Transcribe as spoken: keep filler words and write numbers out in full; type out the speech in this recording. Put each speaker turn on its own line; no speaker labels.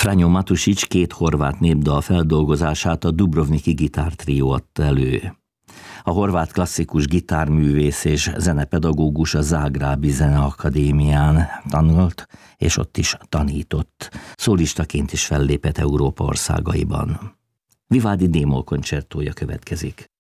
Franjo Matušić két horvát népdal feldolgozását a Dubrovniki gitártrió adta elő. A horvát klasszikus gitárművész és zenepedagógus a Zágrábi Zeneakadémián tanult, és ott is tanított. Szólistaként is fellépett Európa országaiban. Vivaldi démol koncertója következik.